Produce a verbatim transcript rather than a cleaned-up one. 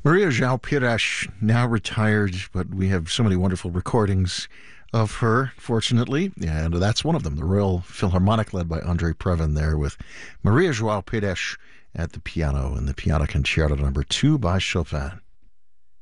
Maria João Pires, now retired, but we have so many wonderful recordings of her, fortunately, and that's one of them, the Royal Philharmonic, led by Andre Previn there with Maria João Pires at the piano in the Piano Concerto number two by Chopin.